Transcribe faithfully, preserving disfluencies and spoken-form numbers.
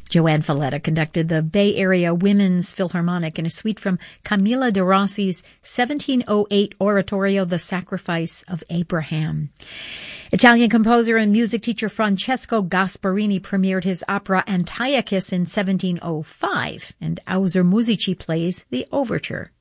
Joanne Falletta conducted the Bay Area Women's Philharmonic in a suite from Camilla de Rossi's seventeen oh eight oratorio, The Sacrifice of Abraham. Italian composer and music teacher Francesco Gasparini premiered his opera Antiochus in seventeen oh five, and Auser Musici plays the overture.